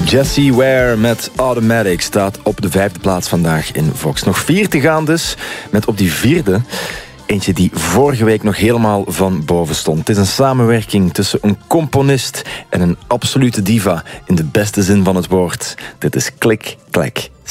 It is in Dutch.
Jessie Ware met Automatic staat op de 5e plaats vandaag in Vox. Nog 4 te gaan dus, met op die 4e eentje die vorige week nog helemaal van boven stond. Het is een samenwerking tussen een componist en een absolute diva in de beste zin van het woord. Dit is Klik Klak